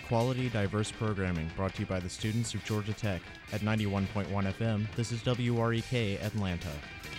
Quality, diverse programming brought to you by the students of Georgia Tech. At 91.1 FM, this is WREK Atlanta.